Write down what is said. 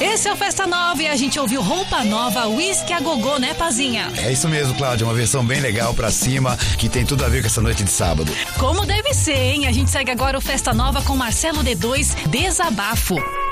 Esse é o Festa Nova e a gente ouviu Roupa Nova, Whisky a Gogô, né, Pazinha? É isso mesmo, Cláudia, uma versão bem legal pra cima, que tem tudo a ver com essa noite de sábado. Como deve ser, hein? A gente segue agora o Festa Nova com Marcelo D2, Desabafo.